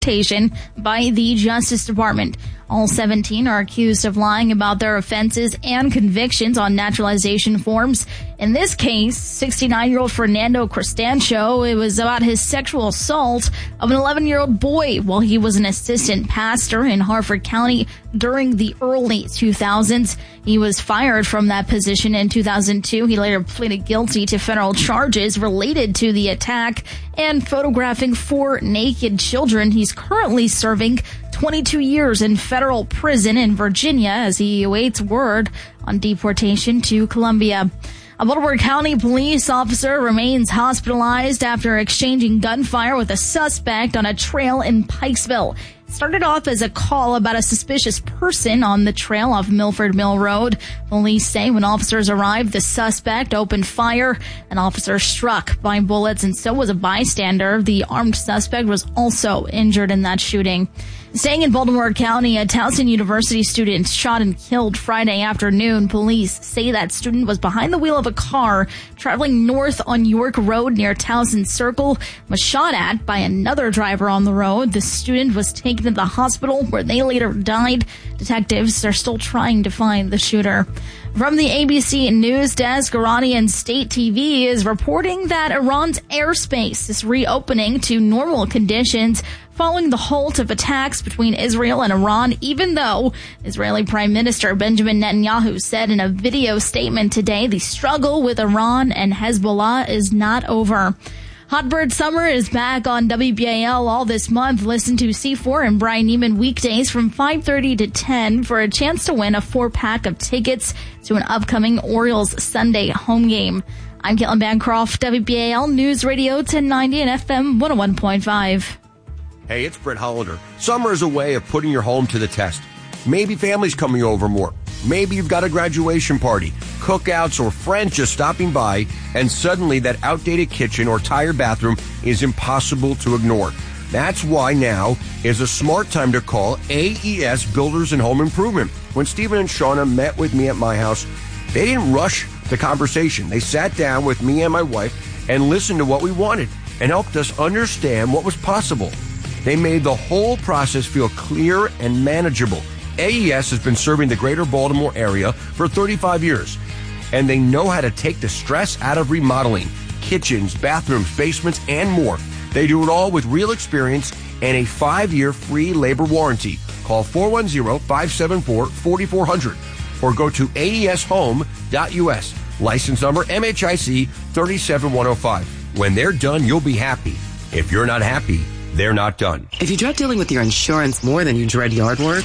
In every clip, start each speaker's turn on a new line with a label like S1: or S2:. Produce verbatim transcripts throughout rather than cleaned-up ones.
S1: by the Justice Department. All seventeen are accused of lying about their offenses and convictions on naturalization forms. In this case, sixty-nine-year-old Fernando Cristancho, it was about his sexual assault of an eleven-year-old boy while he was an assistant pastor in Harford County during the early two thousands. He was fired from that position in two thousand two. He later pleaded guilty to federal charges related to the attack and photographing four naked children. He's currently serving twenty-two years in federal prison in Virginia as he awaits word on deportation to Colombia. A Baltimore County police officer remains hospitalized after exchanging gunfire with a suspect on a trail in Pikesville. It started off as a call about a suspicious person on the trail off Milford Mill Road. Police say when officers arrived, the suspect opened fire. An officer struck by bullets, and so was a bystander. The armed suspect was also injured in that shooting. Staying in Baltimore County, a Towson University student shot and killed Friday afternoon. Police say that student was behind the wheel of a car traveling north on York Road near Towson Circle, was shot at by another driver on the road. The student was taken to the hospital where they later died. Detectives are still trying to find the shooter. From the A B C News Desk, Iranian state T V is reporting that Iran's airspace is reopening to normal conditions following the halt of attacks between Israel and Iran, even though Israeli Prime Minister Benjamin Netanyahu said in a video statement today the struggle with Iran and Hezbollah is not over. Hot Bird Summer is back on W B A L all this month. Listen to C four and Brian Neiman weekdays from five thirty to ten for a chance to win a four-pack of tickets to an upcoming Orioles Sunday home game. I'm Caitlin Bancroft, W B A L News Radio ten ninety and F M one oh one point five.
S2: Hey, it's Brett Hollander. Summer is a way of putting your home to the test. Maybe family's coming over more. Maybe you've got a graduation party, cookouts, or friends just stopping by, and suddenly that outdated kitchen or tired bathroom is impossible to ignore. That's why now is a smart time to call A E S Builders and Home Improvement. When Stephen and Shauna met with me at my house, they didn't rush the conversation. They sat down with me and my wife and listened to what we wanted and helped us understand what was possible. They made the whole process feel clear and manageable. A E S has been serving the greater Baltimore area for thirty-five years, and they know how to take the stress out of remodeling, kitchens, bathrooms, basements, and more. They do it all with real experience and a five-year free labor warranty. Call four one zero, five seven four, four four zero zero or go to A E S home dot U S. License number M H I C three seven one zero five. When they're done, you'll be happy. If you're not happy, they're not done.
S3: If you dread dealing with your insurance more than you dread yard work,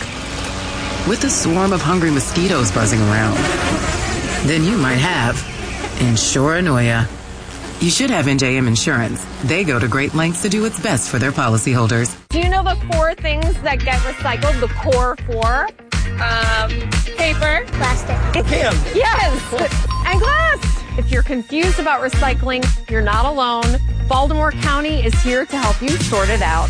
S3: with a swarm of hungry mosquitoes buzzing around, then you might have Insuranoia. You should have N J M Insurance. They go to great lengths to do what's best for their policyholders.
S4: Do you know the four things that get recycled? The core four? Um, paper.
S5: Plastic.
S4: Can. Yes. And glass. If you're confused about recycling, you're not alone. Baltimore County is here to help you sort it out.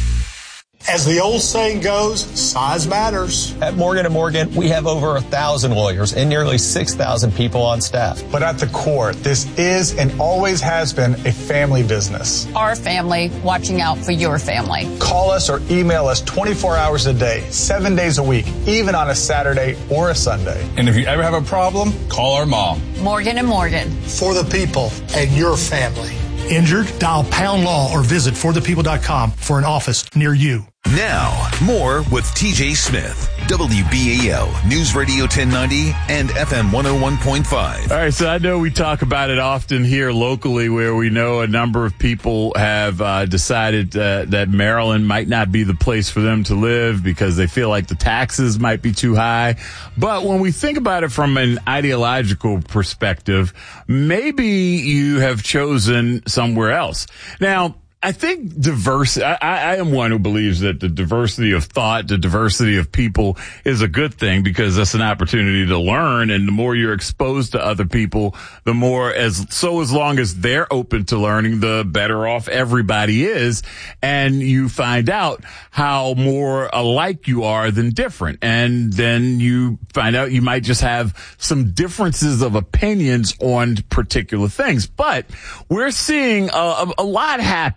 S6: As the old saying goes, size matters.
S7: At Morgan and Morgan, we have over a thousand lawyers and nearly six thousand people on staff.
S6: But at the core, this is and always has been a family business.
S8: Our family watching out for your family.
S6: Call us or email us twenty-four hours a day, seven days a week, even on a Saturday or a Sunday.
S9: And if you ever have a problem, call our mom.
S8: Morgan and Morgan.
S6: For the people and your family.
S10: Injured? Dial pound law or visit for the people dot com for an office near you.
S11: Now, more with T J Smith, W B A L News Radio ten ninety and F M one oh one point five.
S12: All right, so I know we talk about it often here locally where we know a number of people have uh, decided uh, that Maryland might not be the place for them to live because they feel like the taxes might be too high. But when we think about it from an ideological perspective, maybe you have chosen somewhere else. Now, I think diversity, I, I am one who believes that the diversity of thought, the diversity of people is a good thing because that's an opportunity to learn. And the more you're exposed to other people, the more as, so as long as they're open to learning, the better off everybody is. And you find out how more alike you are than different. And then you find out you might just have some differences of opinions on particular things. But we're seeing a, a, a lot happen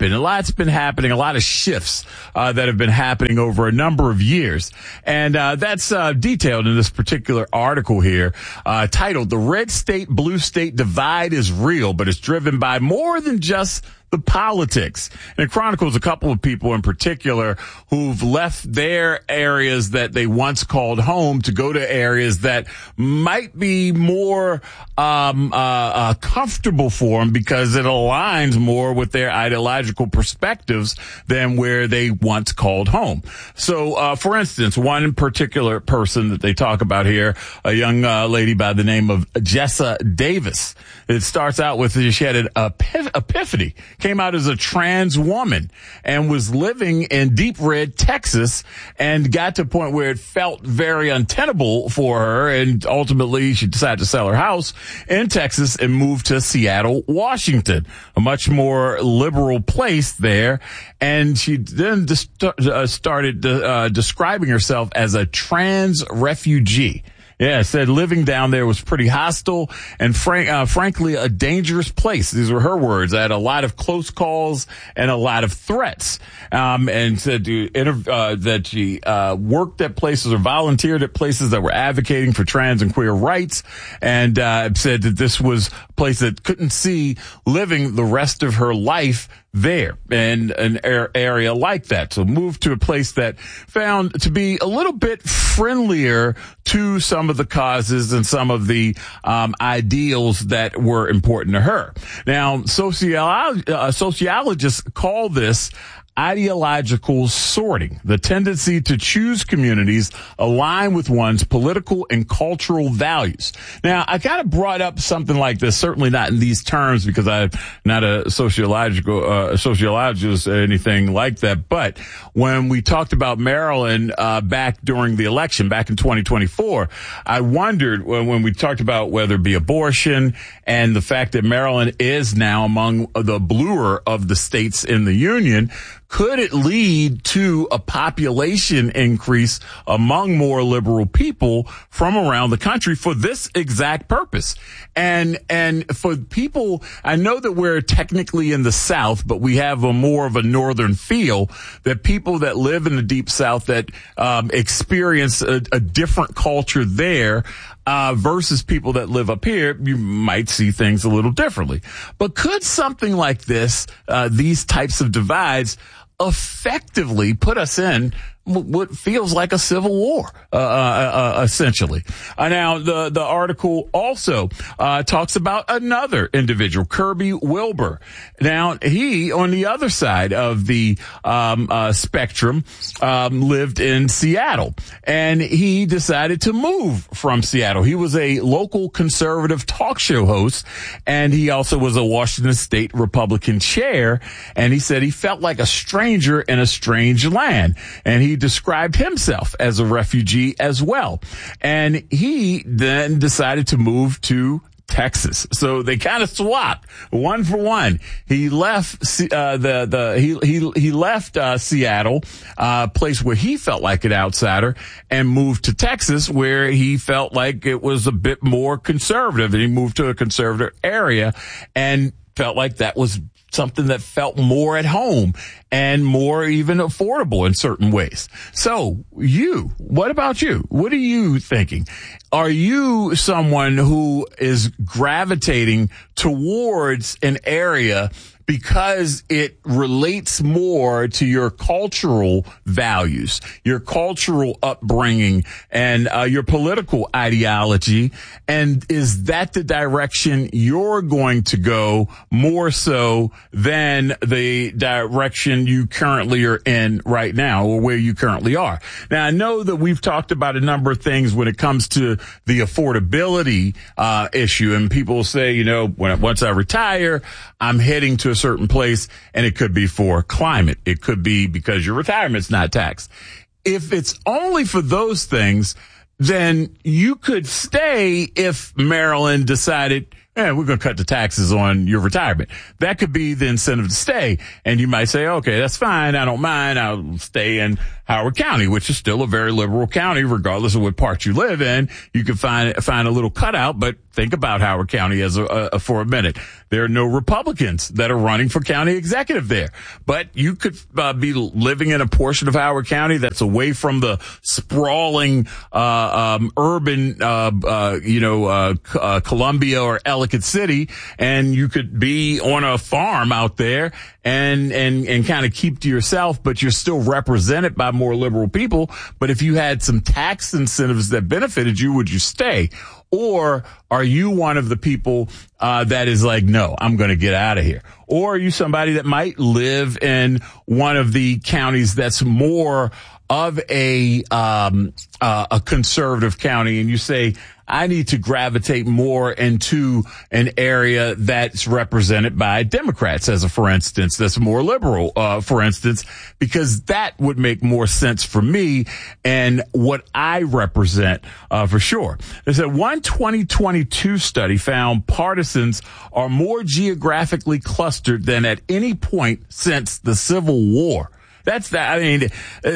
S12: happen. A lot's been happening, a lot of shifts uh, that have been happening over a number of years. And uh, that's uh, detailed in this particular article here, uh, titled "The Red State, Blue State Divide is Real, but it's driven by more than just the politics." And it chronicles a couple of people in particular who've left their areas that they once called home to go to areas that might be more um, uh, uh, comfortable for them because it aligns more with their ideological perspectives than where they once called home. So, uh, for instance, one particular person that they talk about here, a young uh, lady by the name of Jessa Davis. It starts out with she had an epiph- epiphany. Came out as a trans woman and was living in Deep Red, Texas, and got to a point where it felt very untenable for her. And ultimately, she decided to sell her house in Texas and move to Seattle, Washington, a much more liberal place there. And she then dis- uh, started uh, describing herself as a trans refugee. Yeah, said living down there was pretty hostile and frank, uh, frankly, a dangerous place. These were her words. I had a lot of close calls and a lot of threats. Um, and said to, uh, that she, uh, worked at places or volunteered at places that were advocating for trans and queer rights. And, uh, said that this was a place that couldn't see living the rest of her life there in an area like that. So moved to a place that found to be a little bit friendlier to some of the causes and some of the um, ideals that were important to her. Now, sociolo- uh, sociologists call this ideological sorting, the tendency to choose communities aligned with one's political and cultural values. Now, I kind of brought up something like this, certainly not in these terms because I'm not a sociological uh, sociologist or anything like that. But when we talked about Maryland uh, back during the election, back in twenty twenty-four, I wondered when, when we talked about whether it be abortion and the fact that Maryland is now among the bluer of the states in the union, could it lead to a population increase among more liberal people from around the country for this exact purpose? And, and for people, I know that we're technically in the South, but we have a more of a northern feel, that people that live in the deep South that, um, experience a, a different culture there, Uh, versus people that live up here, you might see things a little differently. But could something like this, uh, these types of divides effectively put us in what feels like a civil war, uh, uh, uh essentially. Uh, now, the, the article also, uh, talks about another individual, Kirby Wilbur. Now, he, on the other side of the, um, uh, spectrum, um, lived in Seattle, and he decided to move from Seattle. He was a local conservative talk show host, and he also was a Washington State Republican chair, and he said he felt like a stranger in a strange land, and he described himself as a refugee as well. And he then decided to move to Texas. So they kind of swapped one for one. He left, uh, the, the, he, he, he left, uh, Seattle, uh, place where he felt like an outsider, and moved to Texas where he felt like it was a bit more conservative, and he moved to a conservative area and felt like that was something that felt more at home and more even affordable in certain ways. So you, what about you? What are you thinking? Are you someone who is gravitating towards an area because it relates more to your cultural values, your cultural upbringing, and uh, your political ideology? And is that the direction you're going to go more so than the direction you currently are in right now, or where you currently are? Now, I know that we've talked about a number of things when it comes to the affordability uh issue, and people will say, you know, when once I retire, I'm heading to a certain place, and it could be for climate. It could be because your retirement's not taxed. If it's only for those things, then you could stay if Maryland decided, eh, we're going to cut the taxes on your retirement. That could be the incentive to stay. And you might say, okay, that's fine. I don't mind. I'll stay in Howard County, which is still a very liberal county, regardless of what part you live in. You can find, find a little cutout, but think about Howard County as a, a, for a minute. There are no Republicans that are running for county executive there. But you could uh, be living in a portion of Howard County that's away from the sprawling uh, um, urban, uh, uh, you know, uh, uh, Columbia or Ellicott City, and you could be on a farm out there and and and kind of keep to yourself, but you're still represented by more liberal people. But if you had some tax incentives that benefited you, would you stay? Or are you one of the people uh that is like, no, I'm going to get out of here? Or are you somebody that might live in one of the counties that's more of a um uh, a conservative county, and you say, I need to gravitate more into an area that's represented by Democrats, as a for instance, that's more liberal, uh, for instance, because that would make more sense for me and what I represent, uh, for sure. There's a one twenty twenty-two study found partisans are more geographically clustered than at any point since the Civil War. That's that. I mean,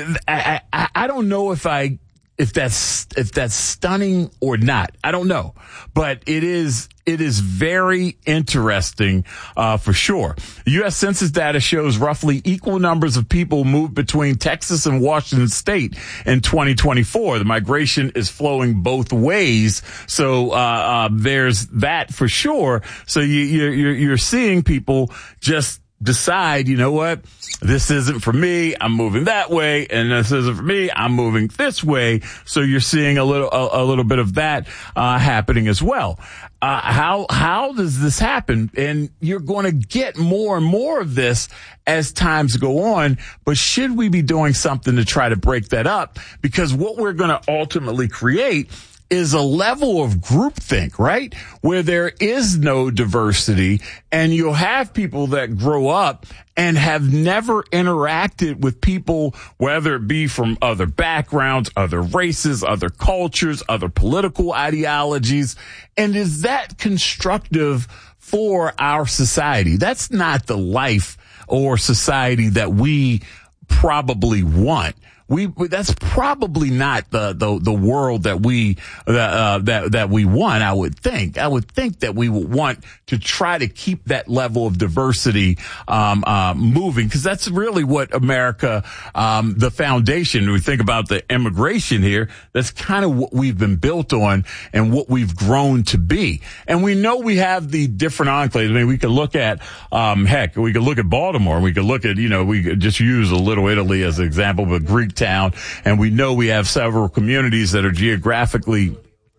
S12: I, I, I don't know if I, if that's, if that's stunning or not. I don't know, but it is, it is very interesting, uh, for sure. The U S Census data shows roughly equal numbers of people moved between Texas and Washington State in twenty twenty-four. The migration is flowing both ways. So, uh, uh there's that for sure. So you, you're, you're seeing people just decide, you know what, this isn't for me, I'm moving that way, and this isn't for me, I'm moving this way. So you're seeing a little, a, a little bit of that, uh, happening as well. Uh, how, how does this happen? And you're going to get more and more of this as times go on, but should we be doing something to try to break that up? Because what we're going to ultimately create is a level of groupthink, right? Where there is no diversity, and you'll have people that grow up and have never interacted with people, whether it be from other backgrounds, other races, other cultures, other political ideologies. And is that constructive for our society? That's not the life or society that we probably want. We, that's probably not the, the, the world that we, uh, that, that we want, I would think. I would think that we would want to try to keep that level of diversity, um, uh, moving, because that's really what America, um, the foundation, we think about the immigration here, that's kind of what we've been built on and what we've grown to be. And we know we have the different enclaves. I mean, we could look at, um, heck, we could look at Baltimore. We could look at, you know, we could just use a Little Italy as an example, but Greek town, and we know we have several communities that are geographically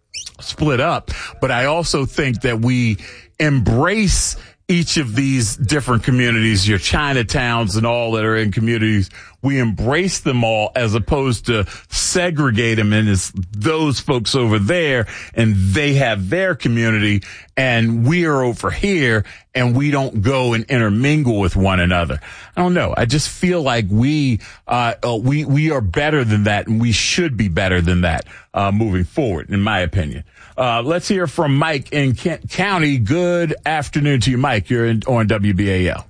S12: split up, but I also think that we embrace each of these different communities, your Chinatowns and all that are in communities, we embrace them all as opposed to segregate them, and it's those folks over there and they have their community and we are over here and we don't go and intermingle with one another. I don't know. I just feel like we, uh, uh we, we are better than that, and we should be better than that, uh, moving forward, in my opinion. Uh, let's hear from Mike in Kent County. Good afternoon to you, Mike. You're in, on W B A L.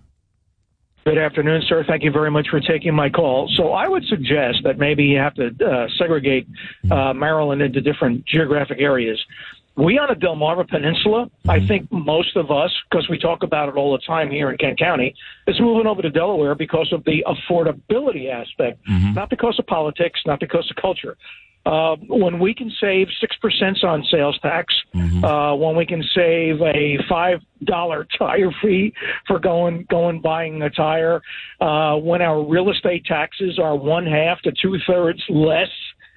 S5: Good afternoon, sir. Thank you very much for taking my call. So I would suggest that maybe you have to uh, segregate uh, Maryland into different geographic areas. We on the Delmarva Peninsula, I think most of us, because we talk about it all the time here in Kent County, is moving over to Delaware because of the affordability aspect, mm-hmm. not because of politics, not because of culture. Uh, when we can save six percent on sales tax, mm-hmm. uh, when we can save a five dollar tire fee for going, going, buying a tire, uh, when our real estate taxes are one half to two thirds less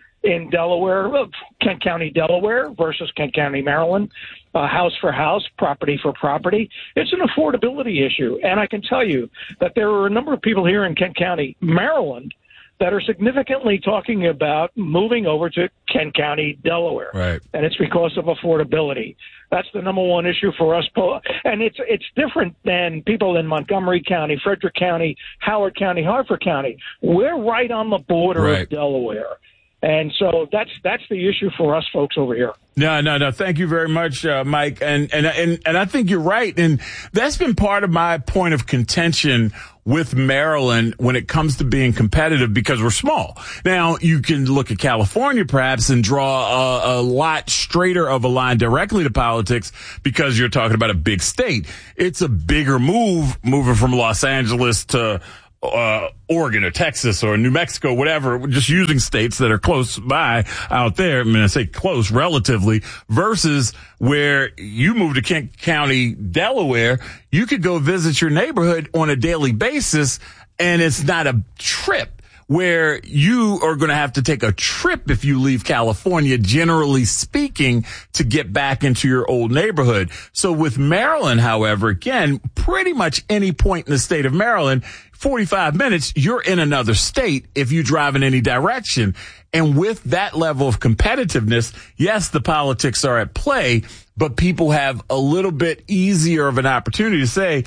S5: in Delaware, Kent County, Delaware versus Kent County, Maryland, uh, house for house, property for property. It's an affordability issue. And I can tell you that there are a number of people here in Kent County, Maryland, that are significantly talking about moving over to Kent County, Delaware.
S12: Right.
S5: And it's because of affordability. That's the number one issue for us. And it's it's different than people in Montgomery County, Frederick County, Howard County, Harford County. We're right on the border
S12: right.
S5: of Delaware. And so that's that's the issue for us folks over here.
S12: No, no, no. Thank you very much, uh, Mike. And, and, and, and I think you're right. And that's been part of my point of contention with Maryland when it comes to being competitive, because we're small. Now, you can look at California perhaps and draw a, a lot straighter of a line directly to politics because you're talking about a big state. It's a bigger move moving from Los Angeles to Uh, Oregon or Texas or New Mexico, whatever, just using states that are close by out there. I mean, I say close relatively versus where you move to Kent County, Delaware, you could go visit your neighborhood on a daily basis and it's not a trip where you are going to have to take a trip if you leave California, generally speaking, to get back into your old neighborhood. So with Maryland, however, again, pretty much any point in the state of Maryland, forty-five minutes, you're in another state if you drive in any direction. And with that level of competitiveness, yes, the politics are at play, but people have a little bit easier of an opportunity to say,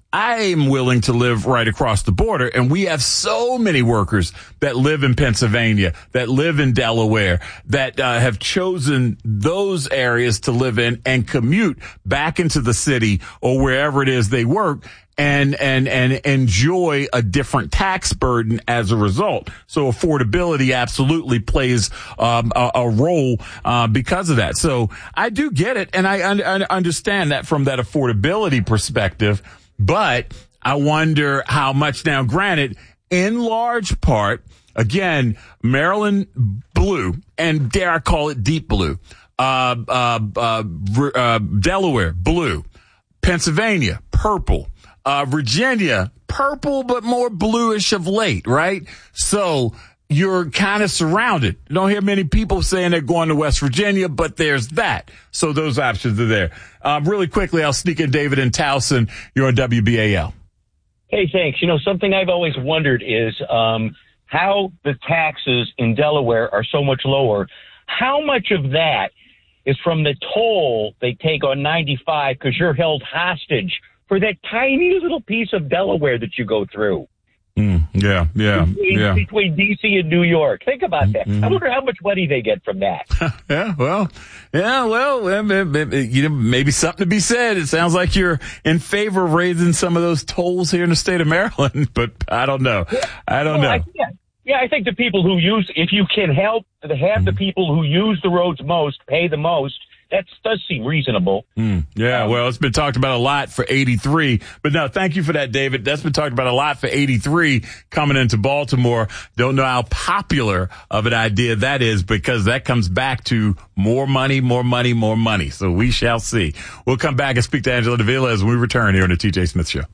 S12: I'm willing to live right across the border. And we have so many workers that live in Pennsylvania, that live in Delaware, that uh, have chosen those areas to live in and commute back into the city or wherever it is they work and, and, and enjoy a different tax burden as a result. So affordability absolutely plays um, a, a role uh, because of that. So I do get it. And I, un- I understand that from that affordability perspective. But I wonder how much now, granted, in large part, again, Maryland blue, and dare I call it deep blue, uh, uh, uh, uh, Delaware blue, Pennsylvania purple, uh, Virginia purple, but more bluish of late, right? So you're kind of surrounded. You don't hear many people saying they're going to West Virginia, but there's that. So those options are there. Um, really quickly, I'll sneak in David in Towson. You're on W B A L.
S13: Hey, thanks. You know, something I've always wondered is um, how the taxes in Delaware are so much lower. How much of that is from the toll they take on ninety-five because you're held hostage for that tiny little piece of Delaware that you go through?
S12: Mm, yeah, yeah,
S13: between,
S12: yeah.
S13: Between D C and New York. Think about that.
S12: Mm-hmm.
S13: I wonder how much money they get from that.
S12: yeah, well, yeah, well, you know, maybe something to be said. It sounds like you're in favor of raising some of those tolls here in the state of Maryland, but I don't know. I don't
S13: well,
S12: know.
S13: I, yeah, yeah, I think the people who use, if you can help to have mm-hmm. the people who use the roads most pay the most, that does seem reasonable.
S12: Mm, yeah,
S13: um,
S12: well, it's been talked about a lot for eighty-three. But no, thank you for that, David. That's been talked about a lot for eighty-three coming into Baltimore. Don't know how popular of an idea that is because that comes back to more money, more money, more money. So we shall see. We'll come back and speak to Angela Davila as we return here on the T J Smith Show.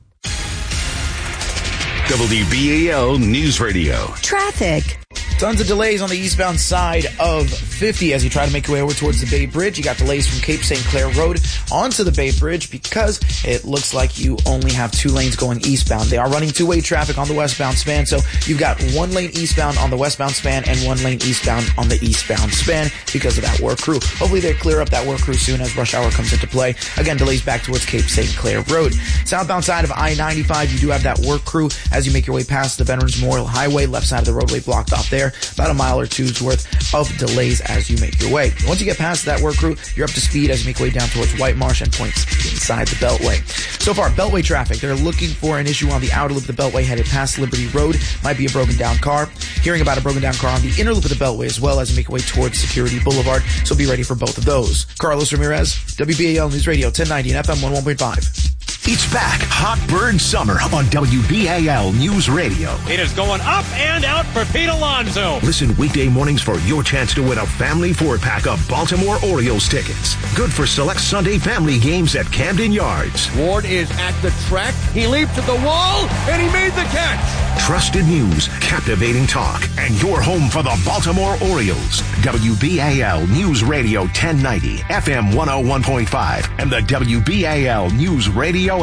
S11: W B A L News Radio.
S14: Traffic. Tons of delays on the eastbound side of fifty as you try to make your way over towards the Bay Bridge. You got delays from Cape Saint Clair Road onto the Bay Bridge because it looks like you only have two lanes going eastbound. They are running two-way traffic on the westbound span, so you've got one lane eastbound on the westbound span and one lane eastbound on the eastbound span because of that work crew. Hopefully they clear up that work crew soon as rush hour comes into play. Again, delays back towards Cape Saint Clair Road. Southbound side of I ninety-five, you do have that work crew as you make your way past the Veterans Memorial Highway. Left side of the roadway blocked off there. About a mile or two's worth of delays as you make your way. Once you get past that work crew, you're up to speed as you make your way down towards White Marsh and points inside the Beltway. So far, Beltway traffic, they're looking for an issue on the outer loop of the Beltway headed past Liberty Road. Might be a broken down car. Hearing about a broken down car on the inner loop of the Beltway as well as you make your way towards Security Boulevard. So be ready for both of those. Carlos Ramirez, W B A L News Radio ten ninety and F M one oh one point five.
S15: It's back. Hot Bird Summer on W B A L News Radio.
S16: It is going up and out for Pete Alonso.
S15: Listen weekday mornings for your chance to win a family four-pack of Baltimore Orioles tickets. Good for select Sunday family games at Camden Yards.
S2: Ward is at the track. He leaped to the wall, and he made the catch.
S15: Trusted news, captivating talk, and your home for the Baltimore Orioles. W B A L News Radio ten ninety, F M one oh one point five, and the W B A L News Radio app.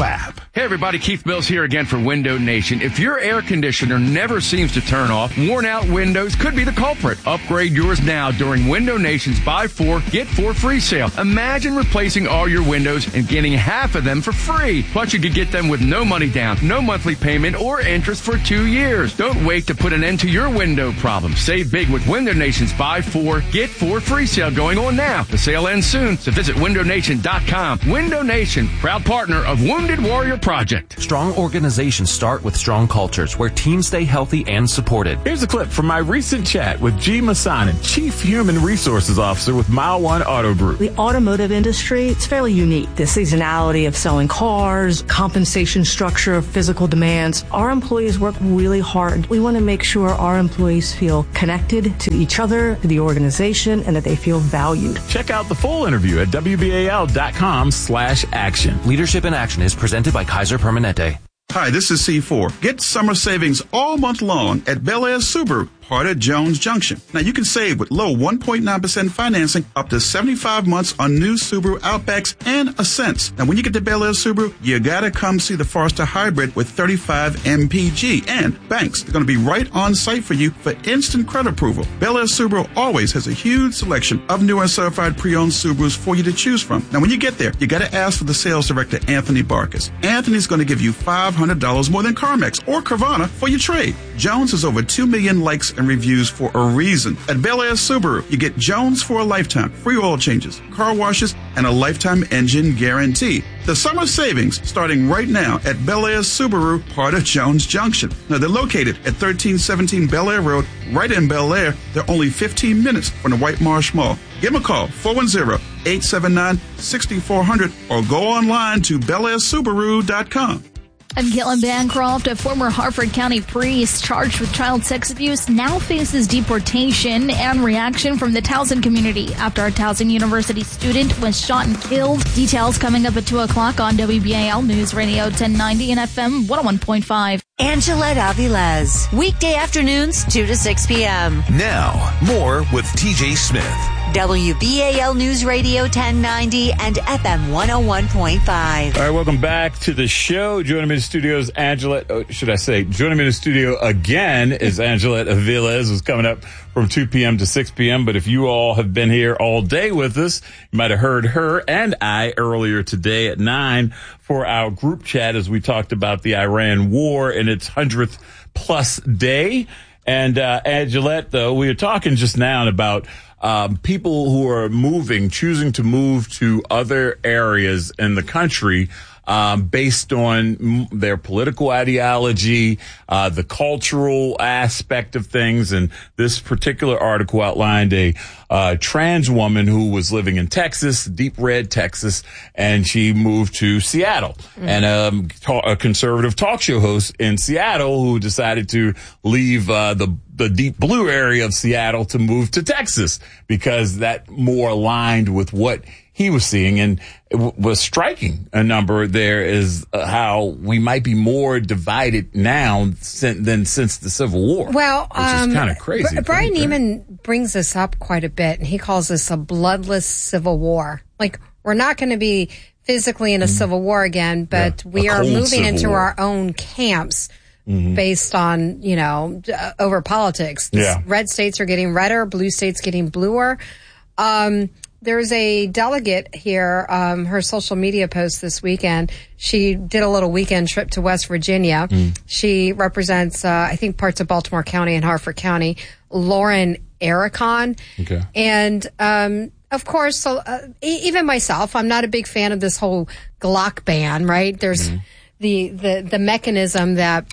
S17: Hey everybody, Keith Mills here again for Window Nation. If your air conditioner never seems to turn off, worn out windows could be the culprit. Upgrade yours now during Window Nation's Buy Four, Get Four Free sale. Imagine replacing all your windows and getting half of them for free. Plus you could get them with no money down, no monthly payment, or interest for two years. Don't wait to put an end to your window problem. Save big with Window Nation's Buy Four, Get Four Free sale going on now. The sale ends soon, so visit window nation dot com. Window Nation, proud partner of Wounded Warrior Project.
S18: Strong organizations start with strong cultures where teams stay healthy and supported.
S12: Here's a clip from my recent chat with G. Masanin, Chief Human Resources Officer with Mile One Auto Group.
S19: The automotive industry, it's fairly unique. The seasonality of selling cars, compensation structure, physical demands. Our employees work really hard. We want to make sure our employees feel connected to each other, to the organization, and that they feel valued.
S12: Check out the full interview at W B A L dot com slash action.
S18: Leadership in Action is presented by Kaiser Permanente.
S20: Hi, this is C four. Get summer savings all month long at Bel Air Subaru, part of Jones Junction. Now, you can save with low one point nine percent financing up to seventy-five months on new Subaru Outbacks and Ascents. Now, when you get to Bel Air Subaru, you gotta come see the Forester Hybrid with thirty-five M P G and Banks. They're gonna be right on site for you for instant credit approval. Bel Air Subaru always has a huge selection of new and certified pre-owned Subarus for you to choose from. Now, when you get there, you gotta ask for the sales director, Anthony Barkis. Anthony's gonna give you five hundred dollars more than CarMax or Carvana for your trade. Jones has over two million likes and reviews for a reason. At Bel Air Subaru, you get Jones for a lifetime, free oil changes, car washes, and a lifetime engine guarantee. The summer savings starting right now at Bel Air Subaru, part of Jones Junction. Now, they're located at thirteen seventeen Bel Air Road, right in Bel Air. They're only fifteen minutes from the White Marsh Mall. Give them a call, four one zero, eight seven nine, six four zero zero, or go online to bel air subaru dot com.
S1: And Caitlin Bancroft, a former Harford County priest charged with child sex abuse, now faces deportation and reaction from the Towson community after a Towson University student was shot and killed. Details coming up at two o'clock on W B A L News Radio ten ninety and F M one oh one point five.
S21: Angelette Avilés, weekday afternoons, two to six p.m.
S11: Now, more with T J Smith.
S21: W B A L News Radio ten ninety and F M one oh one point five.
S12: All right, welcome back to the show. Joining me in the studio is Angelette, oh, should I say, joining me in the studio again is Angelette Avilés, who's coming up from two p.m. to six p.m. But if you all have been here all day with us, you might have heard her and I earlier today at nine for our group chat as we talked about the Iran war in its hundredth plus day. And uh, Angelette, though, we were talking just now about Um, people who are moving, choosing to move to other areas in the country, um, based on m- their political ideology, uh, the cultural aspect of things. And this particular article outlined a, uh, trans woman who was living in Texas, deep red Texas, and she moved to Seattle. Mm-hmm. And, um, ta- a conservative talk show host in Seattle who decided to leave, uh, the the deep blue area of Seattle to move to Texas because that more aligned with what he was seeing. And it w- was striking a number there is uh, how we might be more divided now sin- than since the Civil War.
S22: Well,
S12: which
S22: um,
S12: is kind of crazy.
S22: Br- Brian Neiman brings this up quite a bit, and he calls this a bloodless civil war. Like, we're not going to be physically in a mm. civil war again, but yeah, we are moving into war. our own camps. Mm-hmm. Based on, you know, uh, over politics. The yeah. red states are getting redder, blue states getting bluer. Um, there's a delegate here, um, her social media post this weekend. She did a little weekend trip to West Virginia. Mm. She represents, uh, I think, parts of Baltimore County and Harford County, Lauren Aricon. Okay. And, um, of course, so, uh, e- even myself, I'm not a big fan of this whole Glock ban, right? There's mm. the, the, the mechanism that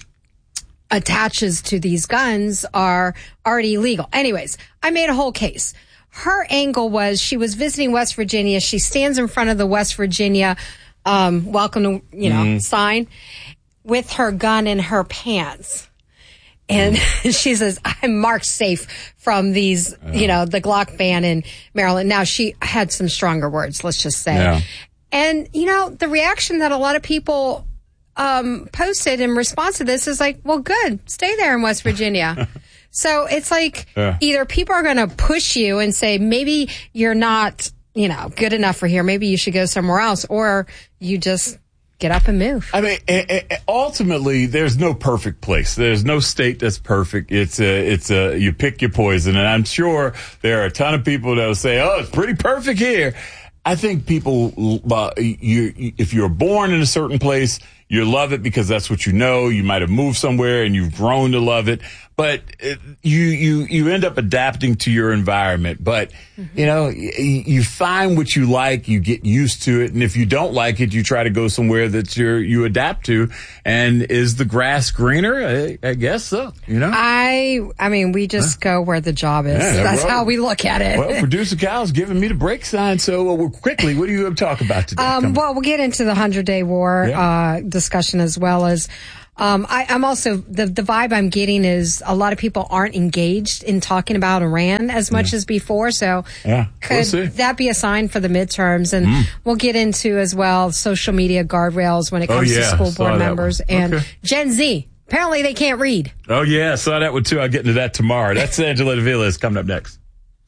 S22: attaches to these guns are already illegal. Anyways, I made a whole case. Her angle was she was visiting West Virginia. She stands in front of the West Virginia um, welcome to, you know, mm. sign with her gun in her pants. And mm. she says, I'm marked safe from these, uh. you know, the Glock ban in Maryland. Now, she had some stronger words, let's just say. Yeah. And, you know, the reaction that a lot of people Um, posted in response to this is like, well, good, stay there in West Virginia. So it's like yeah. either people are going to push you and say, maybe you're not, you know, good enough for here. Maybe you should go somewhere else, or you just get up and move.
S12: I mean, ultimately, there's no perfect place. There's no state that's perfect. It's a, it's a, you pick your poison. And I'm sure there are a ton of people that will say, oh, it's pretty perfect here. I think people, uh, you, if you're born in a certain place, you love it because that's what you know. You might have moved somewhere and you've grown to love it, but you, you, you end up adapting to your environment. But, mm-hmm. you know, you, you find what you like, you get used to it. And if you don't like it, you try to go somewhere that you're, you adapt to. And is the grass greener? I, I guess so, you know?
S22: I, I mean, we just huh? go where the job is. Yeah, that's well, how we look at it.
S12: Well, producer Kyle's giving me the break sign. So uh, quickly, what do you have to talk about today?
S22: Um, well, we'll get into the hundred day war, yeah. uh, discussion as well as, um, I, I'm also, the, the vibe I'm getting is a lot of people aren't engaged in talking about Iran as much yeah. as before. So
S12: yeah,
S22: could
S12: we'll
S22: that be a sign for the midterms? And mm. we'll get into as well social media guardrails when it comes
S12: oh, yeah.
S22: to school board members
S12: one.
S22: and
S12: okay.
S22: Gen Z. Apparently they can't read.
S12: Oh yeah, I saw that one too. I'll get into that tomorrow. That's Angela Davila coming up next.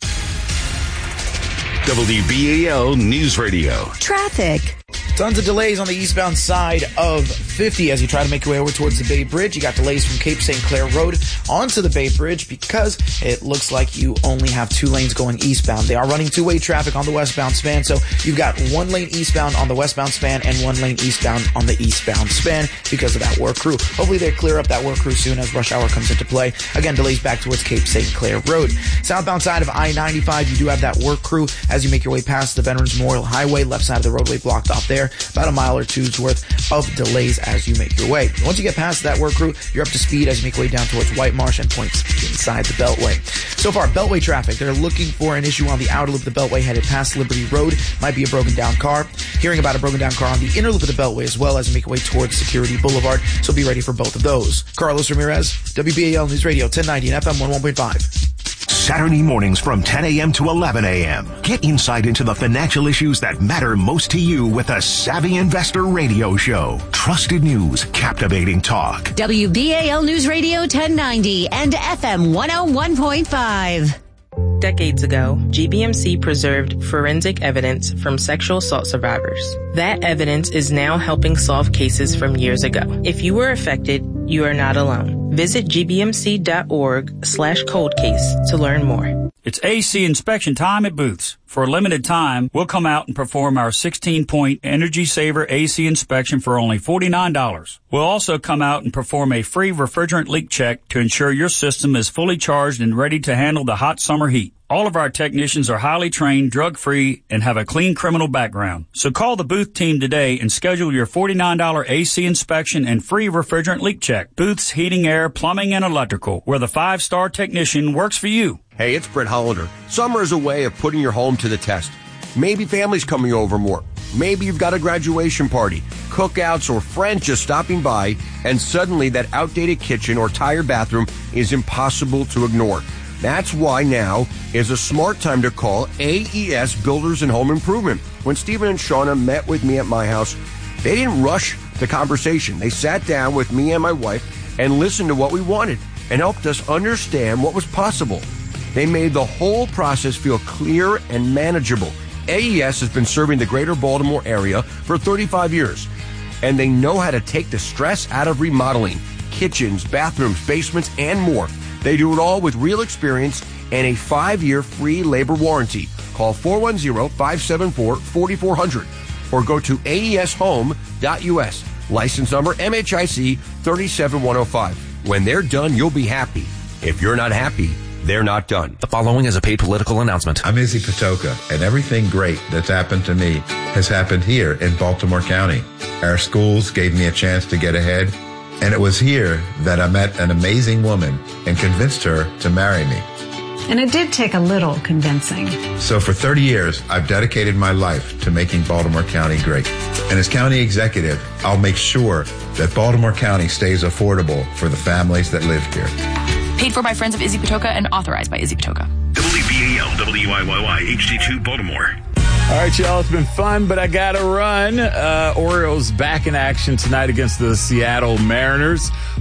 S11: W B A L News Radio.
S21: Traffic.
S14: Tons of delays on the eastbound side of fifty as you try to make your way over towards the Bay Bridge. You got delays from Cape Saint Clair Road onto the Bay Bridge because it looks like you only have two lanes going eastbound. They are running two-way traffic on the westbound span, so you've got one lane eastbound on the westbound span and one lane eastbound on the eastbound span because of that work crew. Hopefully they clear up that work crew soon as rush hour comes into play. Again, delays back towards Cape Saint Clair Road. Southbound side of I ninety-five, you do have that work crew as you make your way past the Veterans Memorial Highway. Left side of the roadway blocked off there. About a mile or two's worth of delays as you make your way. Once you get past that work crew, you're up to speed as you make your way down towards White Marsh and points inside the Beltway. So far, Beltway traffic, they're looking for an issue on the outer loop of the Beltway headed past Liberty Road. Might be a broken down car. Hearing about a broken down car on the inner loop of the Beltway as well as you make your way towards Security Boulevard. So be ready for both of those. Carlos Ramirez, W B A L News Radio ten ninety and F M one oh one point five.
S15: Saturday mornings from ten a.m. to eleven a.m. Get insight into the financial issues that matter most to you with the Savvy Investor Radio Show. Trusted news, captivating talk.
S21: W B A L News Radio ten ninety and F M one oh one point five.
S3: Decades ago, G B M C preserved forensic evidence from sexual assault survivors. That evidence is now helping solve cases from years ago. If you were affected, you are not alone. Visit gbmc.org slash cold case to learn more.
S4: It's A C inspection time at Booth's. For a limited time, we'll come out and perform our sixteen-point Energy Saver A C inspection for only forty-nine dollars. We'll also come out and perform a free refrigerant leak check to ensure your system is fully charged and ready to handle the hot summer heat. All of our technicians are highly trained, drug-free, and have a clean criminal background. So call the Booth team today and schedule your forty-nine dollars A C inspection and free refrigerant leak check. Booth's Heating, Air, Plumbing, and Electrical, where the five-star technician works for you.
S2: Hey, it's Brett Hollander. Summer is a way of putting your home to the test. Maybe family's coming over more. Maybe you've got a graduation party, cookouts, or friends just stopping by, and suddenly that outdated kitchen or tired bathroom is impossible to ignore. That's why now is a smart time to call A E S Builders and Home Improvement. When Stephen and Shauna met with me at my house, they didn't rush the conversation. They sat down with me and my wife and listened to what we wanted and helped us understand what was possible. They made the whole process feel clear and manageable. A E S has been serving the greater Baltimore area for thirty-five years, and they know how to take the stress out of remodeling kitchens, bathrooms, basements, and more. They do it all with real experience and a five-year free labor warranty. Call four one zero, five seven four, four four zero zero or go to A E S home dot U S. License number M H I C three seven one zero five. When they're done, you'll be happy. If you're not happy, they're not done.
S18: The following is a paid political announcement.
S23: I'm Izzy Patoka, and everything great that's happened to me has happened here in Baltimore County. Our schools gave me a chance to get ahead, and it was here that I met an amazing woman and convinced her to marry me.
S24: And it did take a little convincing.
S23: So for thirty years, I've dedicated my life to making Baltimore County great. And as county executive, I'll make sure that Baltimore County stays affordable for the families that live here.
S25: Paid for by Friends of Izzy Patoka and authorized by Izzy Patoka.
S11: W B A L, W I Y Y, H D two, Baltimore.
S12: All right, y'all, it's been fun, but I got to run. Uh, Orioles back in action tonight against the Seattle Mariners.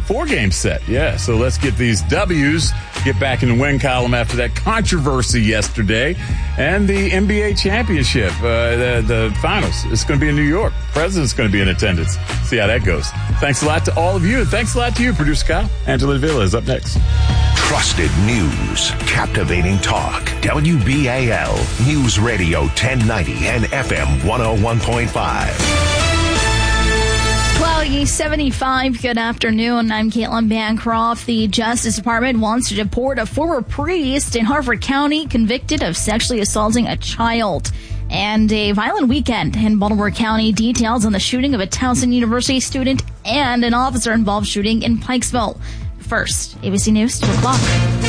S12: four-game set. Yeah, so let's get these W's, get back in the win column after that controversy yesterday. And the N B A championship, uh, the, the finals. It's going to be in New York. The president's going to be in attendance. See how that goes. Thanks a lot to all of you, and thanks a lot to you, Producer Kyle. Angela Villa is up next.
S15: Trusted news, captivating talk. W B A L News Radio ten ninety and F M one oh one point five.
S1: Cloudy seventy-five. Good afternoon. I'm Caitlin Bancroft. The Justice Department wants to deport a former priest in Harford County convicted of sexually assaulting a child. And a violent weekend in Baltimore County. Details on the shooting of a Towson University student and an officer-involved shooting in Pikesville. First, A B C News, two o'clock.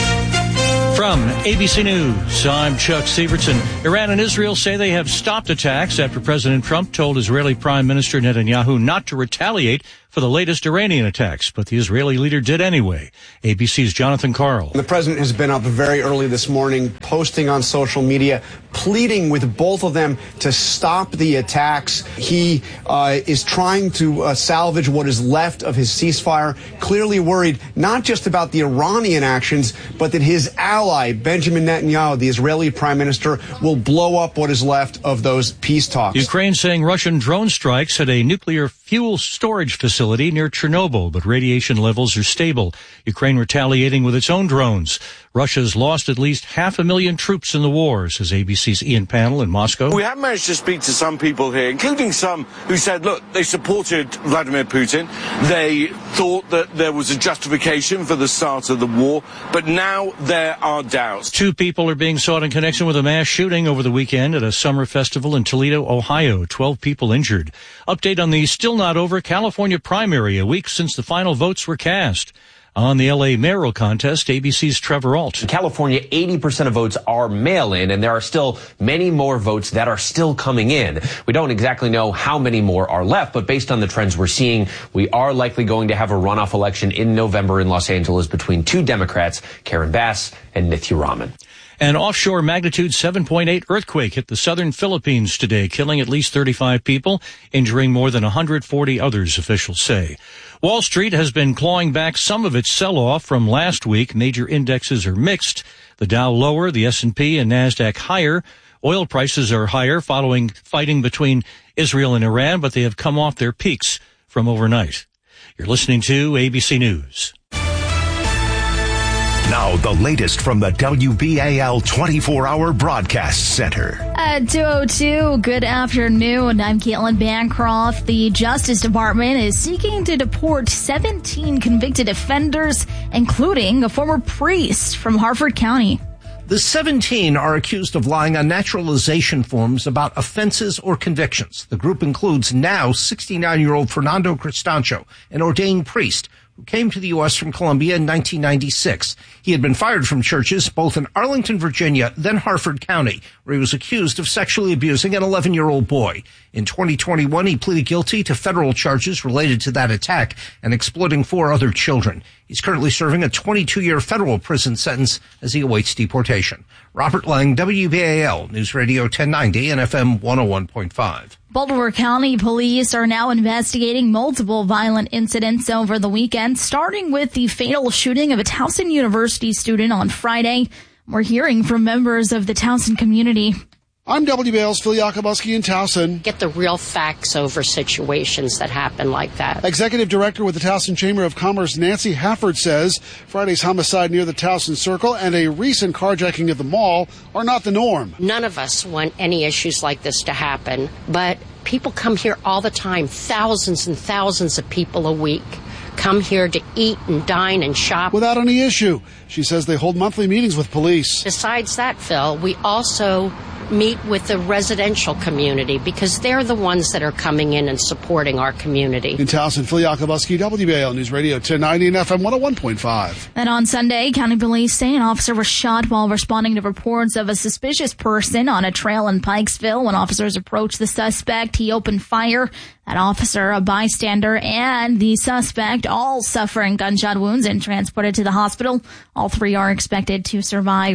S16: From A B C News, I'm Chuck Severson. Iran and Israel say they have stopped attacks after President Trump told Israeli Prime Minister Netanyahu not to retaliate for the latest Iranian attacks, but the Israeli leader did anyway. A B C's Jonathan Karl.
S6: The president has been up very early this morning, posting on social media, pleading with both of them to stop the attacks. He uh, is trying to uh, salvage what is left of his ceasefire, clearly worried not just about the Iranian actions, but that his ally, Benjamin Netanyahu, the Israeli prime minister, will blow up what is left of those peace talks.
S16: Ukraine saying Russian drone strikes at a nuclear fuel storage facility near Chernobyl, but radiation levels are stable. Ukraine retaliating with its own drones. Russia's lost at least half a million troops in the war, says A B C's Ian Pannell in Moscow.
S7: We have managed to speak to some people here, including some who said, look, they supported Vladimir Putin. They thought that there was a justification for the start of the war, but now there are doubts.
S16: Two people are being sought in connection with a mass shooting over the weekend at a summer festival in Toledo, Ohio. Twelve people injured. Update on the still not over California primary, a week since the final votes were cast. On the L A mayoral contest, A B C's Trevor Alt.
S8: In California, eighty percent of votes are mail-in, and there are still many more votes that are still coming in. We don't exactly know how many more are left, but based on the trends we're seeing, we are likely going to have a runoff election in November in Los Angeles between two Democrats, Karen Bass and Nithya Raman.
S16: An offshore magnitude seven point eight earthquake hit the southern Philippines today, killing at least thirty-five people, injuring more than one hundred forty others, officials say. Wall Street has been clawing back some of its sell-off from last week. Major indexes are mixed. The Dow lower, the S and P and NASDAQ higher. Oil prices are higher following fighting between Israel and Iran, but they have come off their peaks from overnight. You're listening to A B C News.
S15: Now, the latest from the W B A L twenty-four hour Broadcast Center.
S1: At two oh two, good afternoon. I'm Caitlin Bancroft. The Justice Department is seeking to deport seventeen convicted offenders, including a former priest from Harford County.
S9: The seventeen are accused of lying on naturalization forms about offenses or convictions. The group includes now sixty-nine-year-old Fernando Cristancho, an ordained priest who came to the U S from Colombia in nineteen ninety-six. He had been fired from churches both in Arlington, Virginia, then Harford County, where he was accused of sexually abusing an eleven-year-old boy. In twenty twenty-one, he pleaded guilty to federal charges related to that attack and exploiting four other children. He's currently serving a twenty-two-year federal prison sentence as he awaits deportation. Robert Lang, W B A L News Radio ten ninety and F M one oh one point five.
S1: Baltimore County police are now investigating multiple violent incidents over the weekend, starting with the fatal shooting of a Towson University student on Friday. We're hearing from members of the Towson community.
S10: I'm W B A L's Phil Yakubuski in Towson.
S26: Get the real facts over situations that happen like that.
S10: Executive Director with the Towson Chamber of Commerce, Nancy Hafford, says Friday's homicide near the Towson Circle and a recent carjacking at the mall are not the norm.
S26: None of us want any issues like this to happen, but people come here all the time, thousands and thousands of people a week. Come here to eat and dine and shop.
S10: Without any issue. She says they hold monthly meetings with police.
S26: Besides that, Phil, we also meet with the residential community because they're the ones that are coming in and supporting our community.
S10: In Towson, Phil Yakubuski, W B A L News Radio ten ninety and F M one oh one point five.
S1: And on Sunday, County Police say an officer was shot while responding to reports of a suspicious person on a trail in Pikesville. When officers approached the suspect, he opened fire. That officer, a bystander, and the suspect all suffering gunshot wounds and transported to the hospital. All three are expected to survive.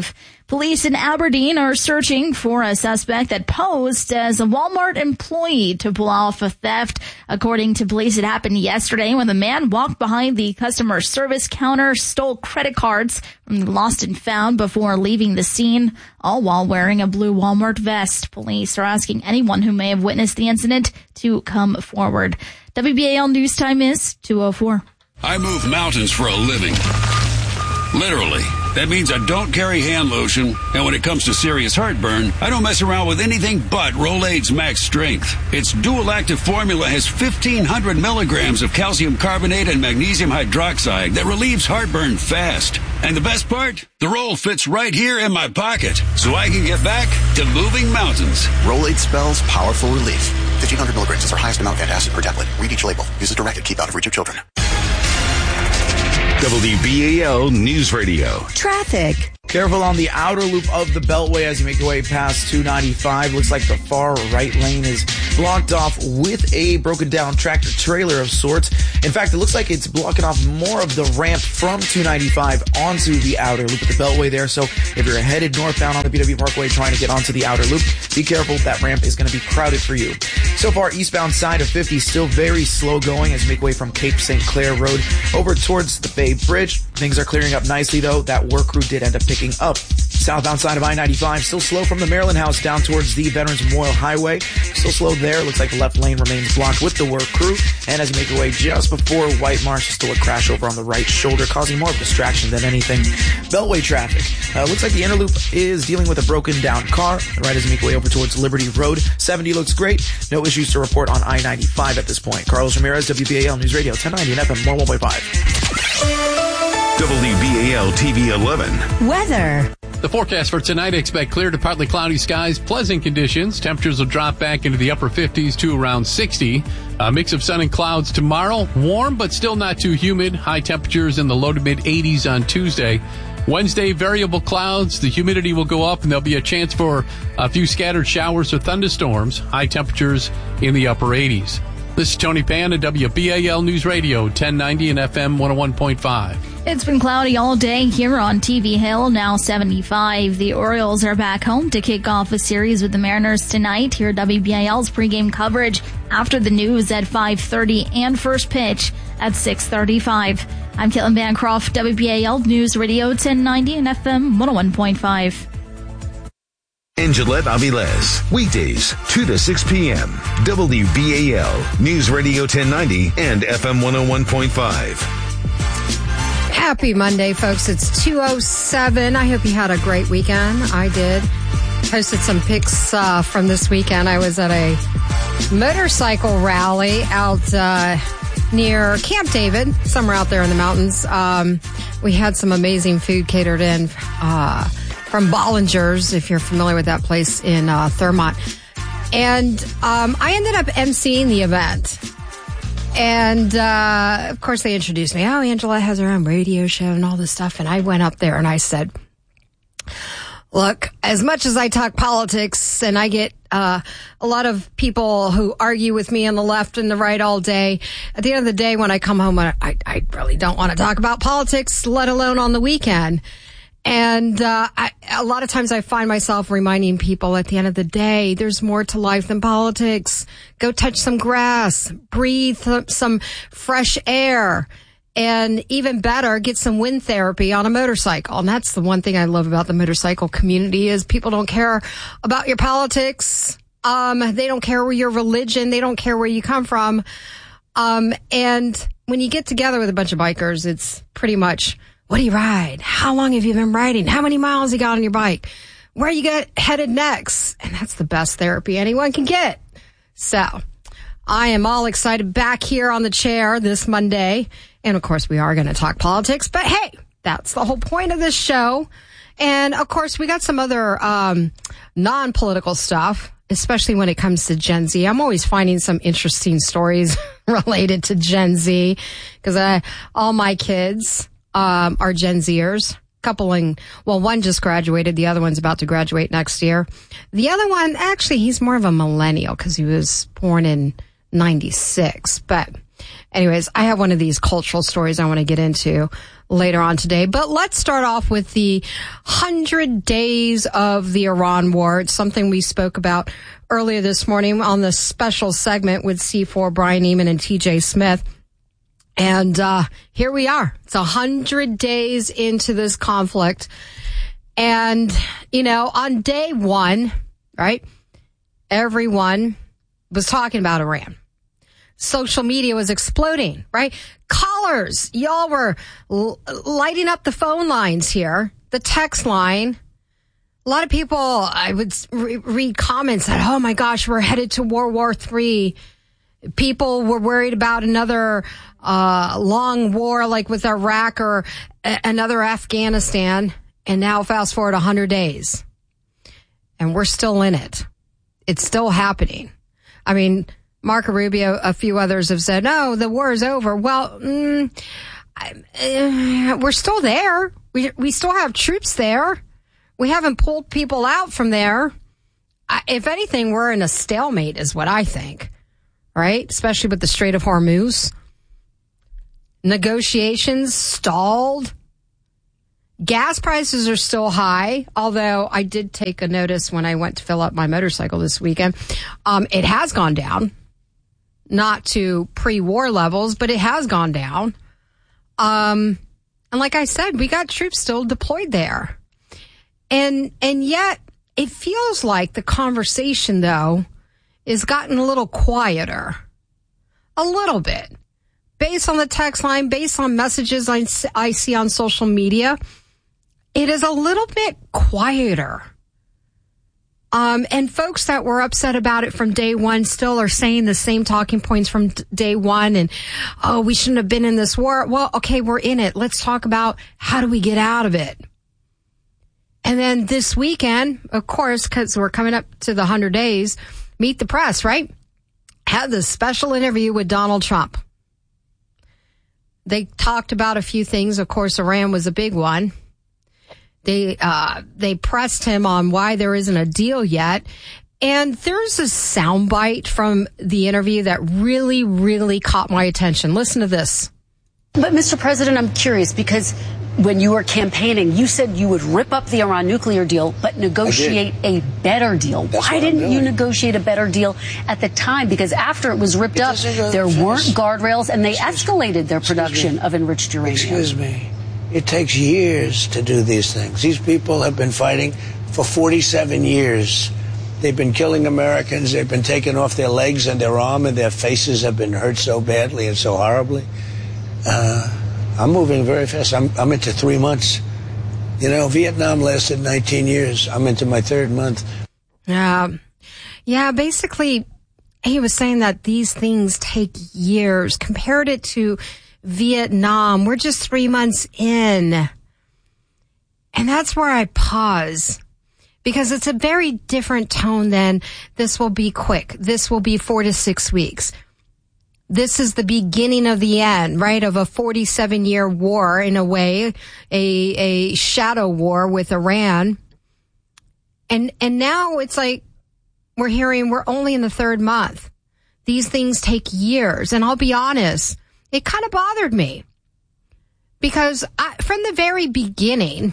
S1: Police in Aberdeen are searching for a suspect that posed as a Walmart employee to pull off a theft. According to police, it happened yesterday when the man walked behind the customer service counter, stole credit cards from the lost and found before leaving the scene, all while wearing a blue Walmart vest. Police are asking anyone who may have witnessed the incident to come forward. W B A L News Time is two oh four.
S5: I move mountains for a living. Literally. That means I don't carry hand lotion, and when it comes to serious heartburn, I don't mess around with anything but Rolaids Max Strength. Its dual-active formula has fifteen hundred milligrams of calcium carbonate and magnesium hydroxide that relieves heartburn fast. And the best part? The roll fits right here in my pocket, so I can get back to moving mountains.
S13: Rolaids spells powerful relief. fifteen hundred milligrams is our highest amount of antacid per tablet. Read each label. Use as directed. Keep out of reach of children.
S11: W B A L News Radio.
S21: Traffic.
S14: Careful on the outer loop of the Beltway as you make your way past two ninety-five. Looks like the far right lane is blocked off with a broken down tractor trailer of sorts. In fact, it looks like it's blocking off more of the ramp from two ninety-five onto the outer loop of the Beltway there. So if you're headed northbound on the B W Parkway trying to get onto the outer loop, be careful. That ramp is going to be crowded for you. So far, eastbound side of fifty still very slow going as you make way from Cape Saint Clair Road over towards the Bay Bridge. Things are clearing up nicely, though. That work crew did end up picking up. Southbound side of I ninety-five, still slow from the Maryland House down towards the Veterans Memorial Highway. Still slow there. Looks like the left lane remains blocked with the work crew. And as you make your way just before White Marsh, still a crash over on the right shoulder, causing more of a distraction than anything. Beltway traffic. Uh, looks like the inner loop is dealing with a broken down car. Right as you make your way over towards Liberty Road. seventy looks great. No issues to report on I ninety-five at this point. Carlos Ramirez, W B A L News Radio, ten ninety and F M one oh one point five.
S11: W B A L T V eleven.
S21: Weather.
S17: The forecast for tonight, expect clear to partly cloudy skies, pleasant conditions. Temperatures will drop back into the upper fifties to around sixty. A mix of sun and clouds tomorrow. Warm, but still not too humid. High temperatures in the low to mid eighties on Tuesday. Wednesday, variable clouds. The humidity will go up, and there'll be a chance for a few scattered showers or thunderstorms. High temperatures in the upper eighties. This is Tony Pan at W B A L News Radio, ten ninety and F M one oh one point five.
S1: It's been cloudy all day here on T V Hill, now seventy-five. The Orioles are back home to kick off a series with the Mariners tonight. Here at W B A L's pregame coverage after the news at five thirty and first pitch at six thirty-five. I'm Caitlin Bancroft, W B A L News Radio ten ninety and F M one oh one point five.
S11: Angelette Avilés, weekdays, two to six p.m. W B A L News Radio ten ninety and F M one oh one point five.
S19: Happy Monday, folks. It's two oh seven. I hope you had a great weekend. I did. Posted some pics uh, from this weekend. I was at a motorcycle rally out uh, near Camp David, somewhere out there in the mountains. Um, we had some amazing food catered in uh, from Bollinger's, if you're familiar with that place in uh, Thurmont. And um, I ended up emceeing the event. And, uh, of course, they introduced me. Oh, Angela has her own radio show and all this stuff. And I went up there and I said, look, as much as I talk politics and I get uh, a lot of people who argue with me on the left and the right all day, at the end of the day, when I come home, I, I really don't want to talk about politics, let alone on the weekend. And uh, I, a lot of times I find myself reminding people at the end of the day, there's more to life than politics. Go touch some grass, breathe th- some fresh air, and even better, get some wind therapy on a motorcycle. And that's the one thing I love about the motorcycle community is people don't care about your politics. Um, they don't care where your religion. They don't care where you come from. Um, and when you get together with a bunch of bikers, it's pretty much, what do you ride? How long have you been riding? How many miles you got on your bike? Where you get headed next? And that's the best therapy anyone can get. So I am all excited back here on the chair this Monday. And of course, we are going to talk politics. But hey, that's the whole point of this show. And of course, we got some other um, non-political stuff, especially when it comes to Gen Z. I'm always finding some interesting stories related to Gen Z because I all my kids Um, are Gen Zers, coupling, well, one just graduated. The other one's about to graduate next year. The other one, actually, he's more of a millennial because he was born in ninety-six. But Anyways, I have one of these cultural stories I want to get into later on today. But let's start off with the hundred days of the Iran war. It's something we spoke about earlier this morning on the special segment with C four, Brian Eamon, and T J Smith. And uh here we are. It's a hundred days into this conflict. And, you know, on day one, right, everyone was talking about Iran. Social media was exploding, right? Callers, y'all were l- lighting up the phone lines here, the text line. A lot of people, I would re- read comments that, oh my gosh, we're headed to World War Three. People were worried about another uh long war like with Iraq or a- another Afghanistan. And now fast forward one hundred days. And we're still in it. It's still happening. I mean, Marco Rubio, a few others have said, no, the war is over. Well, mm, I, uh, we're still there. We we still have troops there. We haven't pulled people out from there. I, if anything, we're in a stalemate is what I think, right? Especially with the Strait of Hormuz. Negotiations stalled. Gas prices are still high, although I did take a notice when I went to fill up my motorcycle this weekend. Um, it has gone down. Not to pre-war levels, but it has gone down. Um, and like I said, we got troops still deployed there. And, and yet it feels like the conversation though is gotten a little quieter. A little bit. Based on the text line, based on messages I, I see on social media, it is a little bit quieter. Um, and folks that were upset about it from day one still are saying the same talking points from d- day one. And, oh, we shouldn't have been in this war. Well, okay, we're in it. Let's talk about how do we get out of it? And then this weekend, of course, because we're coming up to the one hundred days, Meet the Press, right? Had this special interview with Donald Trump. They talked about a few things. Of course, Iran was a big one. They, uh, they pressed him on why there isn't a deal yet. And there's a soundbite from the interview that really, really caught my attention. Listen to this.
S2: But Mister President, I'm curious because when you were campaigning, you said you would rip up the Iran nuclear deal, but negotiate a better deal.
S3: That's
S2: Why didn't you negotiate a better deal at the time? Because after it was ripped up, there weren't guardrails and they escalated their production of enriched uranium.
S3: Excuse me. It takes years to do these things. These people have been fighting for forty-seven years. They've been killing Americans. They've been taking off their legs and their arm, and their faces have been hurt so badly and so horribly. Uh, I'm moving very fast. I'm, I'm into three months. You know, Vietnam lasted nineteen years. I'm into my third month.
S19: Yeah. Yeah, basically, he was saying that these things take years. Compared it to Vietnam, we're just three months in. And that's where I pause. Because it's a very different tone than this will be quick. This will be four to six weeks. This is the beginning of the end, right, of a forty-seven year war in a way, a, a shadow war with Iran. And, and now it's like we're hearing we're only in the third month. These things take years. And I'll be honest, it kind of bothered me because I, from the very beginning,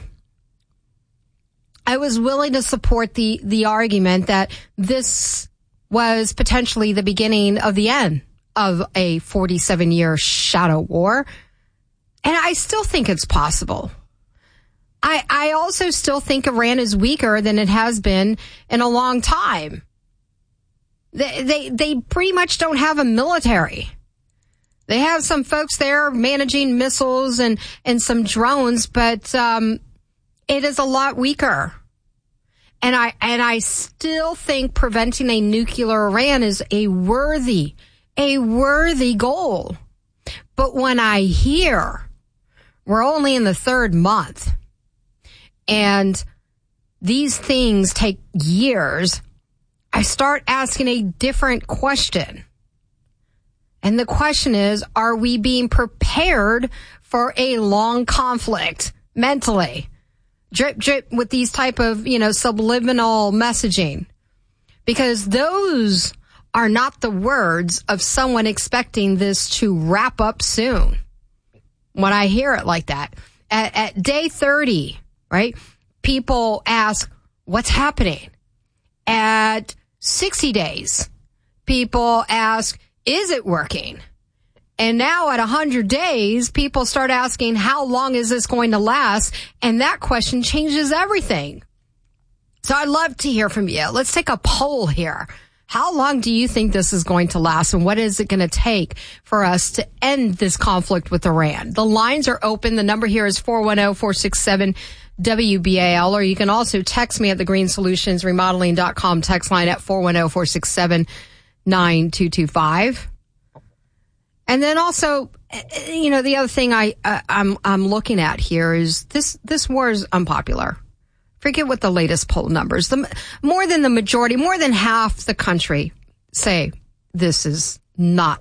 S19: I was willing to support the, the argument that this was potentially the beginning of the end of a forty-seven year shadow war. And I still think it's possible. I, I also still think Iran is weaker than it has been in a long time. They, they, they pretty much don't have a military. They have some folks there managing missiles and, and some drones, but, um, it is a lot weaker. And I, and I still think preventing a nuclear Iran is a worthy, a worthy goal. But when I hear we're only in the third month and these things take years, I start asking a different question. And the question is, are we being prepared for a long conflict mentally? Drip, drip with these type of, you know, subliminal messaging. Because those are not the words of someone expecting this to wrap up soon. When I hear it like that, at, at day thirty, right, people ask, what's happening? At sixty days, people ask, is it working? And now at one hundred days, people start asking, how long is this going to last? And that question changes everything. So I'd love to hear from you. Let's take a poll here. How long do you think this is going to last, and what is it going to take for us to end this conflict with Iran? The lines are open. The number here is four one zero, four six seven, W B A L, or you can also text me at the green solutions remodeling dot com text line at four one zero, four six seven, nine two two five. And then also, you know, the other thing I, uh, I'm, I'm looking at here is this, this war is unpopular. Forget what the latest poll numbers, the, more than the majority, more than half the country say this is not,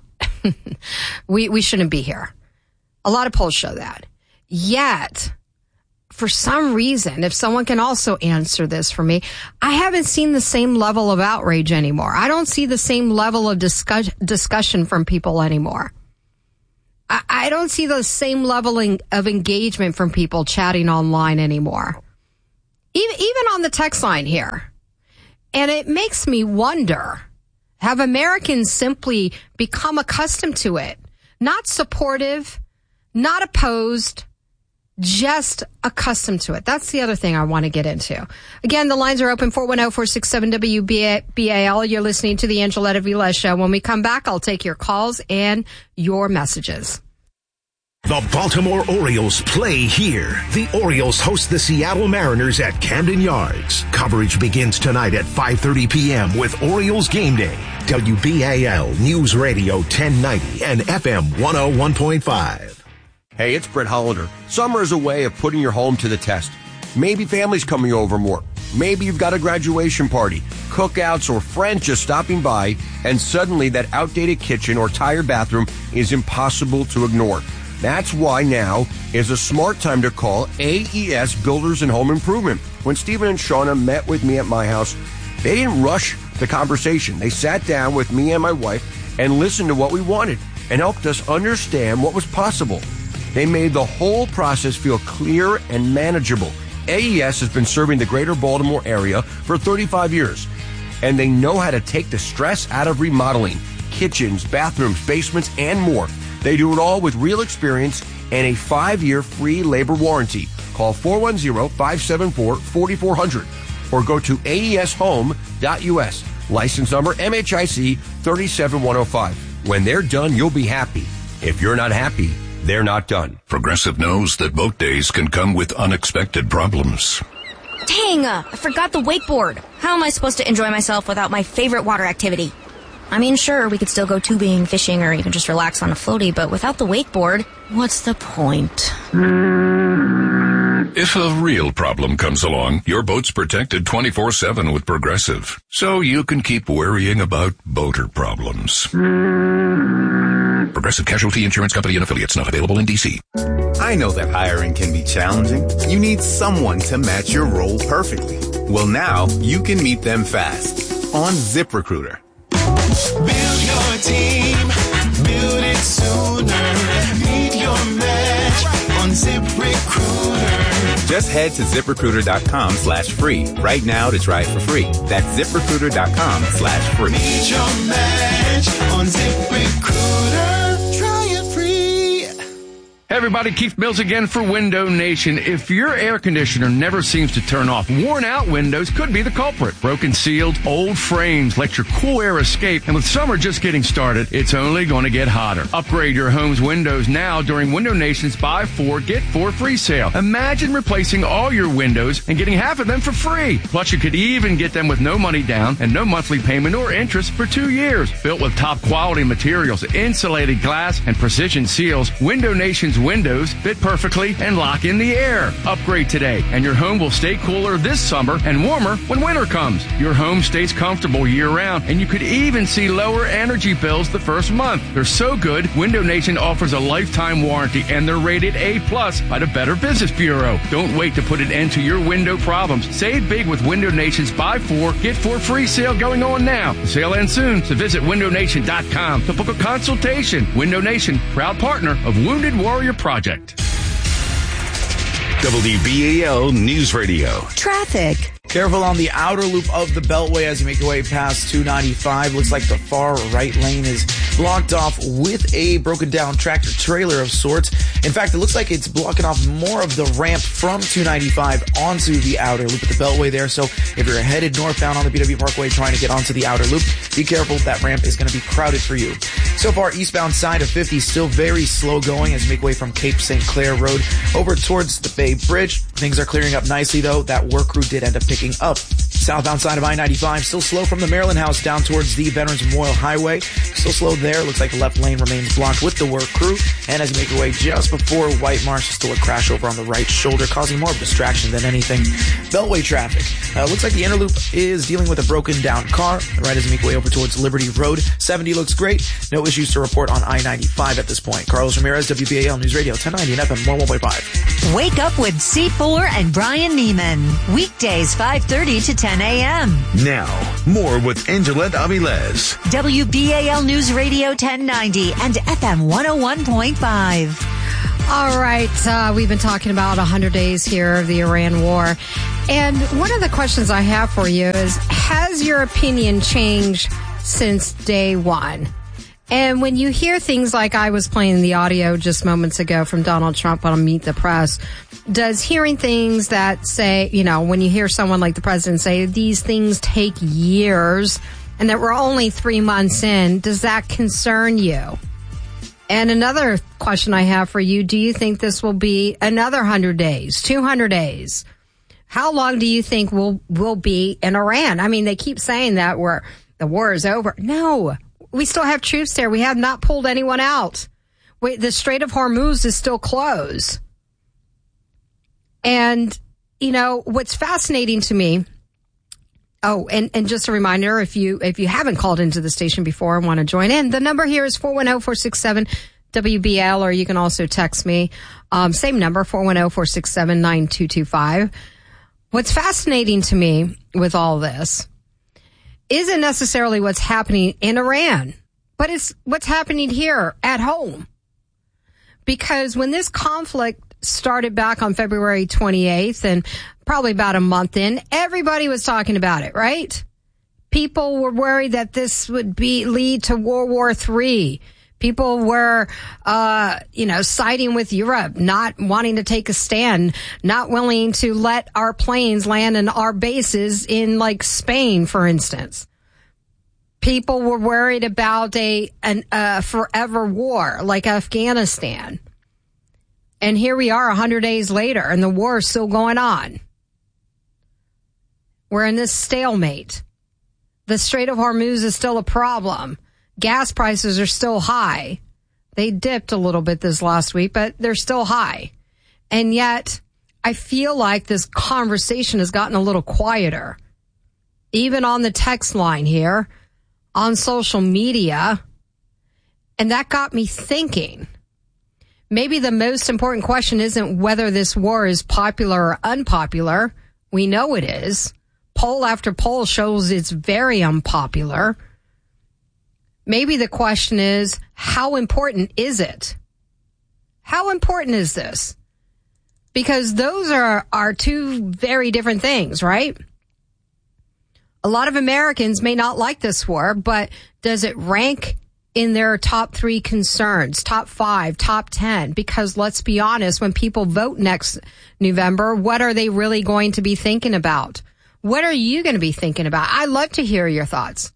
S19: we, we shouldn't be here. A lot of polls show that. Yet, for some reason, if someone can also answer this for me, I haven't seen the same level of outrage anymore. I don't see the same level of discuss, discussion from people anymore. I, I don't see the same level in, of engagement from people chatting online anymore. Even, even on the text line here. And it makes me wonder, have Americans simply become accustomed to it? Not supportive, not opposed, just accustomed to it. That's the other thing I want to get into. Again, the lines are open, four one zero, four six seven, W B A L. You're listening to the Angeletta Vilez Show. When we come back, I'll take your calls and your messages.
S15: The Baltimore Orioles play here. The Orioles host the Seattle Mariners at Camden Yards. Coverage begins tonight at five thirty p.m. with Orioles Game Day. W B A L News Radio ten ninety and F M one oh one point five.
S4: Hey, it's Brett Hollander. Summer is a way of putting your home to the test. Maybe family's coming over more. Maybe you've got a graduation party, cookouts, or friends just stopping by, and suddenly that outdated kitchen or tired bathroom is impossible to ignore. That's why now is a smart time to call A E S Builders and Home Improvement. When Stephen and Shauna met with me at my house, they didn't rush the conversation. They sat down with me and my wife and listened to what we wanted and helped us understand what was possible. They made the whole process feel clear and manageable. A E S has been serving the greater Baltimore area for thirty-five years, and they know how to take the stress out of remodeling kitchens, bathrooms, basements, and more. They do it all with real experience and a five-year free labor warranty. Call four one zero, five seven four, four four zero zero or go to A E S home dot U S. License number M H I C three seven one zero five. When they're done, you'll be happy. If you're not happy, they're not done.
S11: Progressive knows that boat days can come with unexpected problems.
S18: Dang, uh, I forgot the wakeboard. How am I supposed to enjoy myself without my favorite water activity? I mean, sure, we could still go tubing, fishing, or even just relax on a floaty, but without the wakeboard, what's the point?
S11: If a real problem comes along, your boat's protected twenty-four seven with Progressive, so you can keep worrying about boater problems. Progressive Casualty Insurance Company and Affiliates, not available in D C.
S20: I know that hiring can be challenging. You need someone to match your role perfectly. Well, now you can meet them fast on ZipRecruiter.
S22: Build your team, build it sooner. Meet your match on ZipRecruiter.
S20: Just head to ZipRecruiter.com slash free right now to try it for free. That's ZipRecruiter.com slash free.
S22: Meet your match on ZipRecruiter. Try it free.
S23: Hey everybody, Keith Mills again for Window Nation. If your air conditioner never seems to turn off, worn out windows could be the culprit. Broken sealed, old frames let your cool air escape, and with summer just getting started, it's only going to get hotter. Upgrade your home's windows now during Window Nation's Buy Four, Get Four free sale. Imagine replacing all your windows and getting half of them for free. Plus, you could even get them with no money down and no monthly payment or interest for two years. Built with top quality materials, insulated glass, and precision seals, Window Nation's windows windows fit perfectly and lock in the air. Upgrade today, and your home will stay cooler this summer and warmer when winter comes. Your home stays comfortable year-round, and you could even see lower energy bills the first month. They're so good, Window Nation offers a lifetime warranty, and they're rated A plus by the Better Business Bureau. Don't wait to put an end to your window problems. Save big with Window Nation's Buy Four, Get Four Free sale going on now. The sale ends soon, so visit window nation dot com to book a consultation. Window Nation, proud partner of Wounded Warrior Project.
S11: W B A L News Radio.
S21: Traffic.
S14: Careful on the outer loop of the Beltway as you make your way past two ninety-five. Looks like the far right lane is blocked off with a broken down tractor trailer of sorts. In fact, it looks like it's blocking off more of the ramp from two ninety-five onto the outer loop at the Beltway there. So if you're headed northbound on the B W Parkway trying to get onto the outer loop, be careful. That ramp is going to be crowded for you. So far, eastbound side of fifty still very slow going as you make way from Cape Saint Clair Road over towards the Bay Bridge. Things are clearing up nicely though. That work crew did end up picking up. Southbound side of I ninety-five, still slow from the Maryland House down towards the Veterans Memorial Highway. Still slow there. Looks like the left lane remains blocked with the work crew. And as you make your way just before White Marsh, still a crash over on the right shoulder, causing more of a distraction than anything. Beltway traffic. Uh, looks like the inner loop is dealing with a broken down car. Right as you make your way over towards Liberty Road. seventy looks great. No issues to report on I ninety-five at this point. Carlos Ramirez, W B A L News Radio, ten ninety and F M one oh one point five.
S21: Wake up with C four and Brian Neiman. Weekdays five thirty to ten a.m.
S11: Now, more with Angela Aviles.
S21: W B A L News Radio ten ninety and F M one oh one point five.
S19: All right. Uh, we've been talking about one hundred days here of the Iran war. And one of the questions I have for you is, has your opinion changed since day one? And when you hear things like I was playing the audio just moments ago from Donald Trump on Meet the Press, does hearing things that say, you know, when you hear someone like the president say these things take years and that we're only three months in, does that concern you? And another question I have for you, do you think this will be another one hundred days, two hundred days? How long do you think we'll, we'll be in Iran? I mean, they keep saying that we're, the war is over. No. We still have troops there. We have not pulled anyone out. Wait, the Strait of Hormuz is still closed. And, you know, what's fascinating to me, oh, and, and just a reminder, if you if you haven't called into the station before and want to join in, the number here is four one zero, four six seven, W B L, or you can also text me. Um, same number, four one zero, four six seven, nine two two five. What's fascinating to me with all this isn't necessarily what's happening in Iran, but it's what's happening here at home. Because when this conflict started back on February twenty-eighth and probably about a month in, everybody was talking about it, right? People were worried that this would be lead to World War Three. People were, uh, you know, siding with Europe, not wanting to take a stand, not willing to let our planes land in our bases in, like, Spain, for instance. People were worried about a an, a forever war like Afghanistan. And here we are one hundred days later, and the war is still going on. We're in this stalemate. The Strait of Hormuz is still a problem. Gas prices are still high. They dipped a little bit this last week, but they're still high. And yet, I feel like this conversation has gotten a little quieter. Even on the text line here, on social media. And that got me thinking. Maybe the most important question isn't whether this war is popular or unpopular. We know it is. Poll after poll shows it's very unpopular. Maybe the question is, how important is it? How important is this? Because those are, are two very different things, right? A lot of Americans may not like this war, but does it rank in their top three concerns, top five, top ten? Because let's be honest, when people vote next November, what are they really going to be thinking about? What are you going to be thinking about? I'd love to hear your thoughts.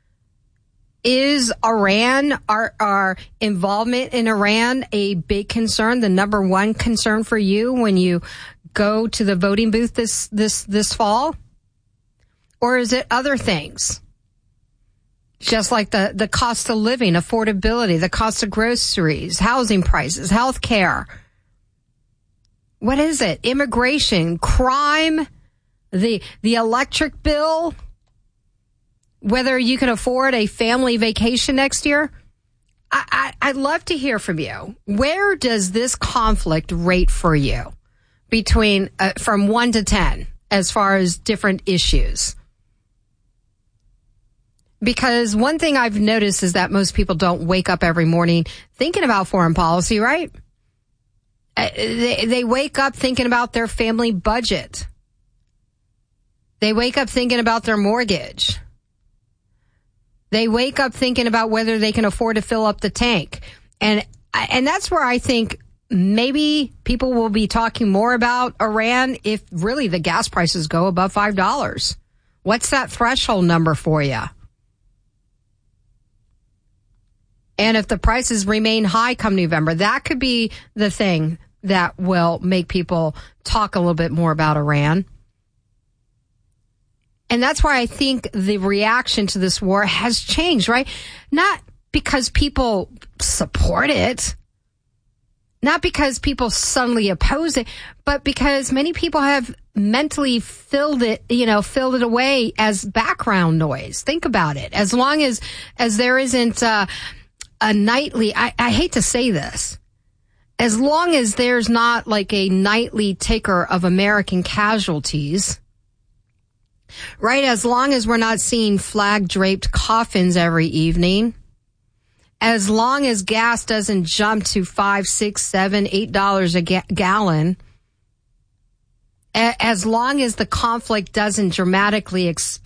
S19: Is Iran, our, our involvement in Iran a big concern, the number one concern for you when you go to the voting booth this, this, this fall? Or is it other things? Just like the, the cost of living, affordability, the cost of groceries, housing prices, health care. What is it? Immigration, crime, the the electric bill, whether you can afford a family vacation next year. I, I, I'd love to hear from you. Where does this conflict rate for you between uh, from one to ten as far as different issues? Because one thing I've noticed is that most people don't wake up every morning thinking about foreign policy, right? Uh, they, they wake up thinking about their family budget. They wake up thinking about their mortgage. They wake up thinking about whether they can afford to fill up the tank. And and that's where I think maybe people will be talking more about Iran if really the gas prices go above five dollars. What's that threshold number for you? And if the prices remain high come November, that could be the thing that will make people talk a little bit more about Iran. And that's why I think the reaction to this war has changed, right? Not because people support it, not because people suddenly oppose it, but because many people have mentally filled it, you know, filled it away as background noise. Think about it. As long as, as there isn't uh, a nightly, I, I hate to say this, as long as there's not like a nightly ticker of American casualties, right? As long as we're not seeing flag-draped coffins every evening, as long as gas doesn't jump to five, six, seven, eight dollars a ga- gallon, a- as long as the conflict doesn't dramatically expand.